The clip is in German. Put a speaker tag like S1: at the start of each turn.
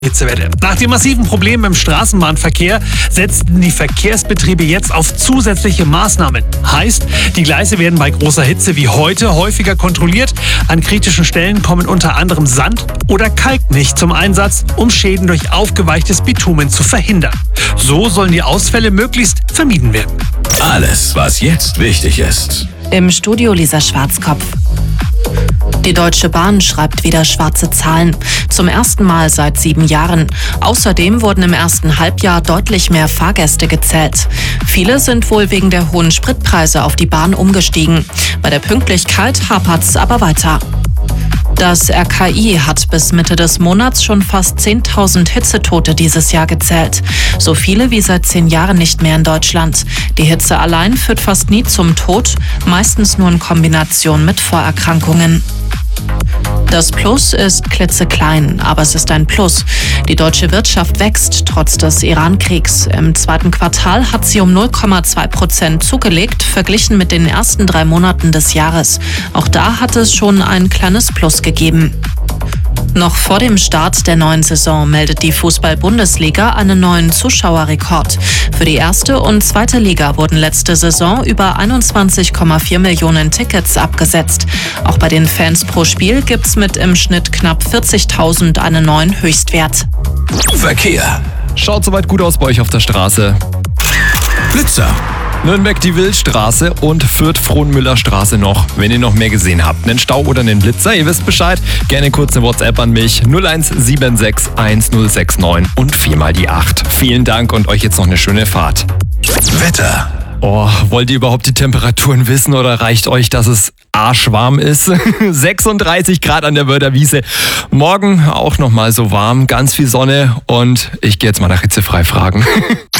S1: Hitzewelle. Nach den massiven Problemen im Straßenbahnverkehr setzten die Verkehrsbetriebe jetzt auf zusätzliche Maßnahmen. Heißt, die Gleise werden bei großer Hitze wie heute häufiger kontrolliert. An kritischen Stellen kommen unter anderem Sand oder Kalk nicht zum Einsatz, um Schäden durch aufgeweichtes Bitumen zu verhindern. So sollen die Ausfälle möglichst vermieden werden.
S2: Alles, was jetzt wichtig ist.
S3: Im Studio Lisa Schwarzkopf. Die Deutsche Bahn schreibt wieder schwarze Zahlen. Zum ersten Mal seit 7 Jahren. Außerdem wurden im ersten Halbjahr deutlich mehr Fahrgäste gezählt. Viele sind wohl wegen der hohen Spritpreise auf die Bahn umgestiegen. Bei der Pünktlichkeit hapert's aber weiter. Das RKI hat bis Mitte des Monats schon fast 10.000 Hitzetote dieses Jahr gezählt. So viele wie seit 10 Jahren nicht mehr in Deutschland. Die Hitze allein führt fast nie zum Tod, meistens nur in Kombination mit Vorerkrankungen. Das Plus ist klitzeklein, aber es ist ein Plus. Die deutsche Wirtschaft wächst trotz des Iran-Kriegs. Im zweiten Quartal hat sie um 0,2% zugelegt, verglichen mit den ersten 3 Monaten des Jahres. Auch da hat es schon ein kleines Plus gegeben. Noch vor dem Start der neuen Saison meldet die Fußball-Bundesliga einen neuen Zuschauerrekord. Für die erste und zweite Liga wurden letzte Saison über 21,4 Millionen Tickets abgesetzt. Auch bei den Fans pro Spiel gibt's mit im Schnitt knapp 40.000 einen neuen Höchstwert.
S2: Verkehr.
S4: Schaut soweit gut aus bei euch auf der Straße.
S2: Blitzer.
S4: Nürnberg die Wildstraße und Fürth-Frohnmüller-Straße noch. Wenn ihr noch mehr gesehen habt, einen Stau oder einen Blitzer, ihr wisst Bescheid, gerne kurz eine WhatsApp an mich 0176 1069 und 4 die 8. Vielen Dank und euch jetzt noch eine schöne Fahrt.
S2: Wetter.
S4: Oh, wollt ihr überhaupt die Temperaturen wissen oder reicht euch, dass es arschwarm ist? 36 Grad an der Wörderwiese. Morgen auch nochmal so warm, ganz viel Sonne und ich gehe jetzt mal nach hitzefrei fragen.